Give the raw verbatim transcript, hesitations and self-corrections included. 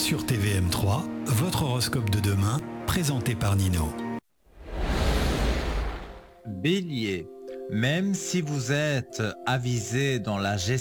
sur T V M trois, votre horoscope de demain, présenté par Nino. Bélier, même si vous êtes avisé dans la gestion